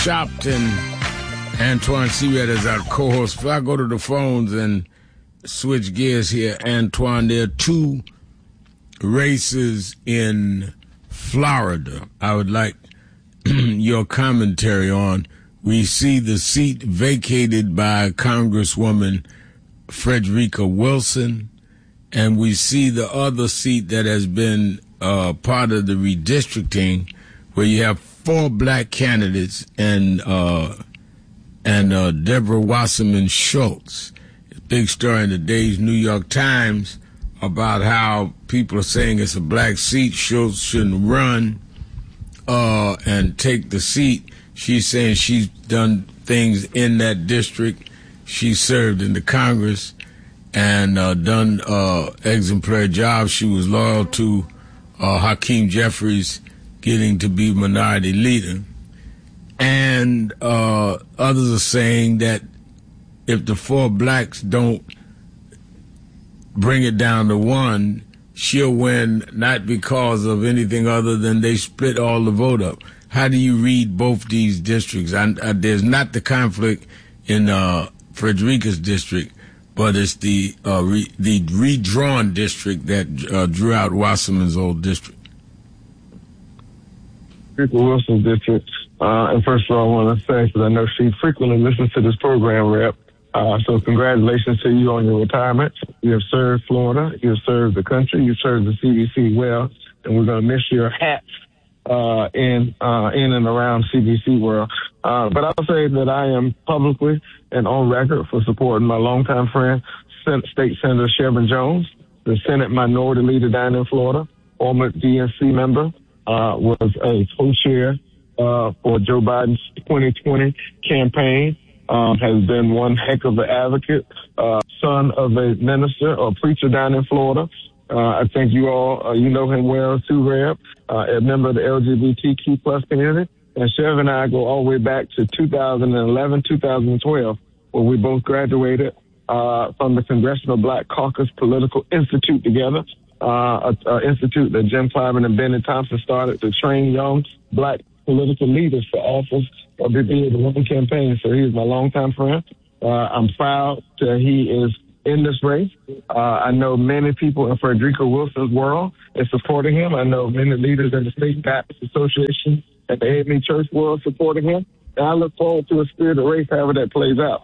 Shopton. Antoine Seared is our co-host. If I go to the phones and switch gears here, Antoine, there are two races in Florida I would like your commentary on. We see the seat vacated by Congresswoman Frederica Wilson, and we see the other seat that has been part of the redistricting, where you have 4 black candidates and Deborah Wasserman Schultz. Big story in today's New York Times about how people are saying it's a black seat. Schultz shouldn't run and take the seat. She's saying she's done things in that district. She served in the Congress and done exemplary jobs. She was loyal to Hakeem Jeffries getting to be minority leader. And others are saying that if the 4 blacks don't bring it down to 1, she'll win, not because of anything other than they split all the vote up. How do you read both these districts? There's not the conflict in Frederica's district, but it's the redrawn district that drew out Wasserman's old district. Frederica Wilson's district. And first of all, I want to say, because I know she frequently listens to this program, Rep. So congratulations to you on your retirement. You have served Florida. You have served the country. You served the CBC well. And we're going to miss your hats in and around CBC world. But I'll say that I am publicly and on record for supporting my longtime friend, State Senator Chevron Jones, the Senate Minority Leader down in Florida, former DNC member, was a co-chair for Joe Biden's 2020 campaign, has been one heck of an advocate, son of a minister or preacher down in Florida. I think you all, you know him well too, Reb, a member of the LGBTQ plus community. And Chev and I go all the way back to 2011, 2012, where we both graduated from the Congressional Black Caucus Political Institute together, an institute that Jim Clyburn and Benny Thompson started to train young black political leaders for office or be the one campaign. So he is my longtime friend. I'm proud that he is in this race. I know many people in Frederica Wilson's world is supporting him. I know many leaders in the State Baptist Association and the AME Church world supporting him. And I look forward to a spirited race, however that plays out.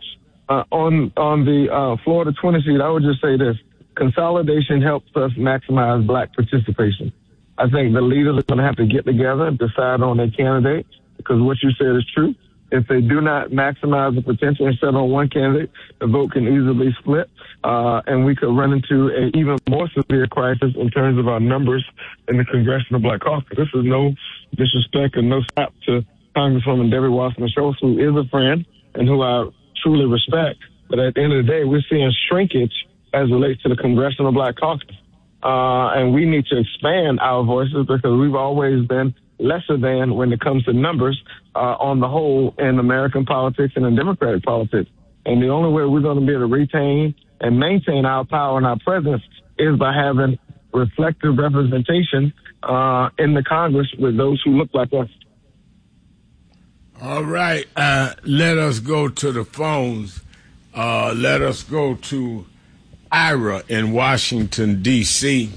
On the Florida 20 seat, I would just say this. Consolidation helps us maximize black participation. I think the leaders are going to have to get together and decide on their candidate, because what you said is true. If they do not maximize the potential and set on one candidate, the vote can easily split, and we could run into an even more severe crisis in terms of our numbers in the Congressional Black Caucus. This is no disrespect and no slap to Congresswoman Deborah Wasserman Schultz, who is a friend and who I truly respect. But at the end of the day, we're seeing shrinkage as it relates to the Congressional Black Caucus. And we need to expand our voices, because we've always been lesser than when it comes to numbers on the whole in American politics and in Democratic politics. And the only way we're going to be able to retain and maintain our power and our presence is by having reflective representation in the Congress with those who look like us. All right. Let us go to the phones. Let us go to Ira in Washington, D.C.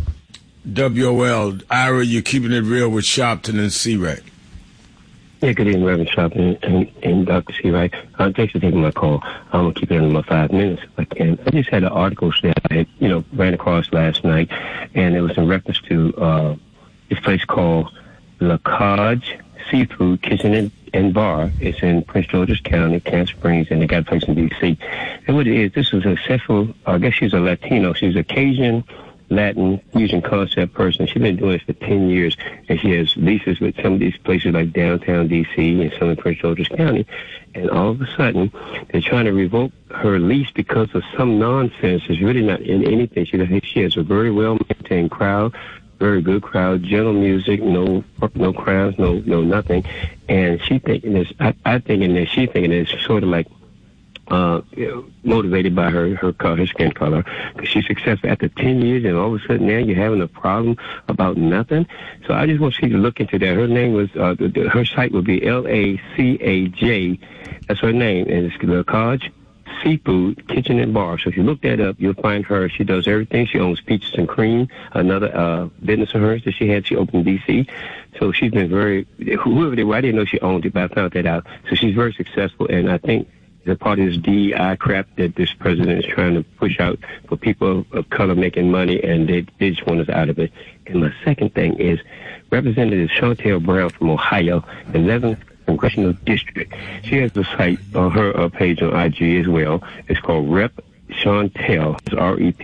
WOL. Ira, you're keeping it real with Shopton and C-Rack. Yeah, good evening, Reverend Shopton and Dr. C-Rack. Thanks for taking my call. I'm going to keep it under my 5 minutes if I can. I just had an article that I ran across last night, and it was in reference to this place called La Cage Seafood Kitchen and Bar. It's in Prince George's County, Camp Springs, and they got a place in D.C. And what it is, this was a sexual, I guess she's a Latino. She was a Cajun Latin fusion concept person. She's been doing this for 10 years, and she has leases with some of these places like downtown D.C. and some in Prince George's County. And all of a sudden, they're trying to revoke her lease because of some nonsense. It's really not in anything. She has a very well-maintained crowd, very good crowd, gentle music, no crowds, no nothing. And she thinking this, I thinking that she thinking it's sort of like motivated by her skin color. Because she's successful after 10 years, and all of a sudden now you're having a problem about nothing. So I just want you to look into that. Her name was, her site would be LACAJ. That's her name, and it's Lacaj Seafood Kitchen and Bar. So if you look that up, you'll find her. She does everything. She owns Peaches and Cream, another business of hers that she opened in D.C. So she's been whoever they were, I didn't know she owned it, but I found that out. So she's very successful, and I think the part of this DEI crap that this president is trying to push out for people of color making money, and they just want us out of it. And my second thing is Representative Shontel Brown from Ohio, 11th Congressional District. She has a site on her page on IG as well. It's called Rep Shontel. It's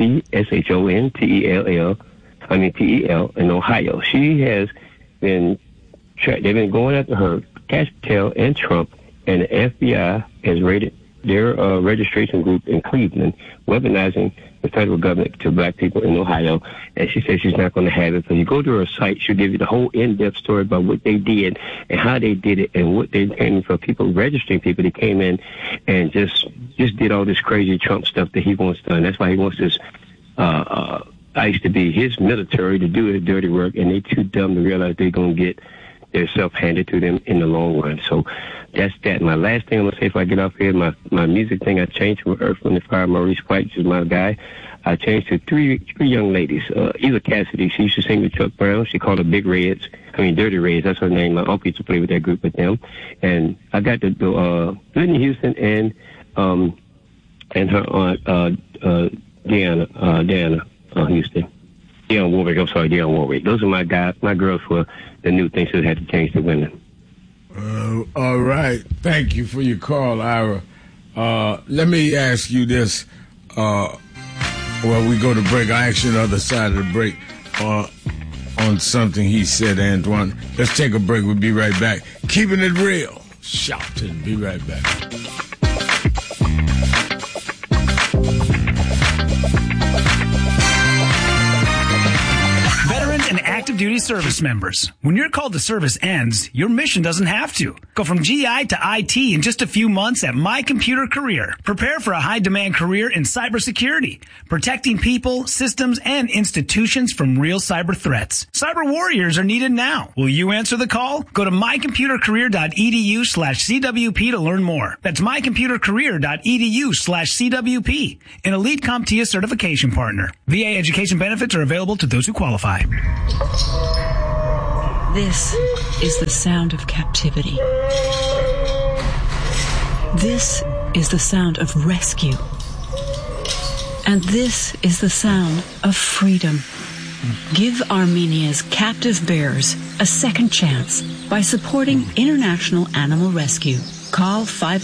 REPSHONTELL in Ohio. She has been they've been going after her, Kash Patel and Trump, and the FBI has raided their registration group in Cleveland, weaponizing the federal government to black people in Ohio. And she says she's not going to have it. So you go to her site, she'll give you the whole in-depth story about what they did and how they did it and what they came for people, registering people that came in and just did all this crazy Trump stuff that he wants done. That's why he wants this ICE to be his military to do his dirty work, and they too dumb to realize they're going to get their self handed to them in the long run. So that's that. My last thing I'm going to say if I get off here, my music thing, I changed from Earth, Wind & Fire, Maurice White, which is my guy. I changed to three young ladies. Eva Cassidy, she used to sing with Chuck Brown. She called her Dirty Reds. That's her name. My uncle used to play with that group with them. And I got the Whitney Houston and her aunt, Diana Houston. Dionne Warwick. Those are my girls for the new things that had to change to women. All right. Thank you for your call, Ira. Let me ask you this. We go to break. I asked you on the other side of the break on something he said, Antoine. Let's take a break. We'll be right back. Keeping it real. Shouting. Be right back. And active duty service members. When your call to service ends, your mission doesn't have to. Go from GI to IT in just a few months at My Computer Career. Prepare for a high-demand career in cybersecurity, protecting people, systems, and institutions from real cyber threats. Cyber warriors are needed now. Will you answer the call? Go to mycomputercareer.edu/CWP to learn more. That's mycomputercareer.edu/CWP. An elite CompTIA certification partner. VA education benefits are available to those who qualify. This is the sound of captivity. This is the sound of rescue. And this is the sound of freedom. Give Armenia's captive bears a second chance by supporting International Animal Rescue. Call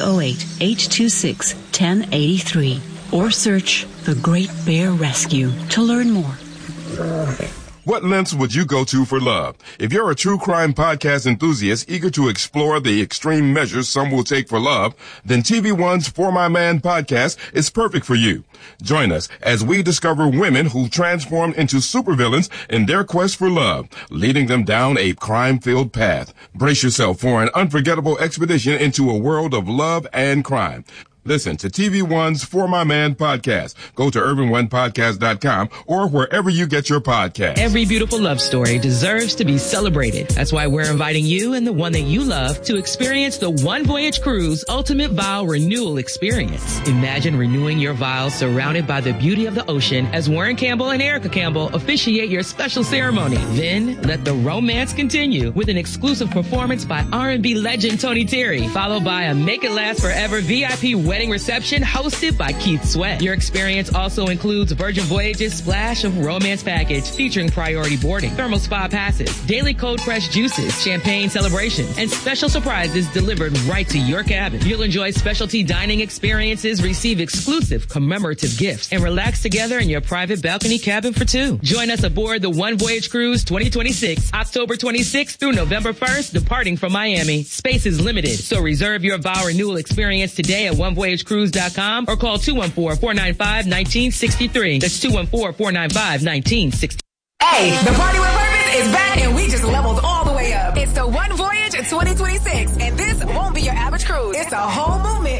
508-826-1083 or search The Great Bear Rescue to learn more. What lengths would you go to for love? If you're a true crime podcast enthusiast eager to explore the extreme measures some will take for love, then TV One's For My Man podcast is perfect for you. Join us as we discover women who transformed into supervillains in their quest for love, leading them down a crime-filled path. Brace yourself for an unforgettable expedition into a world of love and crime. Listen to TV One's For My Man podcast. Go to urbanonepodcast.com or wherever you get your podcasts. Every beautiful love story deserves to be celebrated. That's why we're inviting you and the one that you love to experience the One Voyage Cruise Ultimate Vow Renewal Experience. Imagine renewing your vows surrounded by the beauty of the ocean as Warren Campbell and Erica Campbell officiate your special ceremony. Then let the romance continue with an exclusive performance by R&B legend Tony Terry, followed by a Make It Last Forever VIP wedding reception hosted by Keith Sweat. Your experience also includes Virgin Voyages Splash of Romance package featuring priority boarding, thermal spa passes, daily cold pressed juices, champagne celebrations, and special surprises delivered right to your cabin. You'll enjoy specialty dining experiences, receive exclusive commemorative gifts, and relax together in your private balcony cabin for two. Join us aboard the One Voyage Cruise 2026, October 26th through November 1st, departing from Miami. Space is limited, so reserve your vow renewal experience today at OneVoyageCruise.com or call 214-495-1963. That's 214-495-1963. Hey, the Party with Purpose is back and we just leveled all the way up. It's the One Voyage 2026, and this won't be your average cruise. It's a whole movement.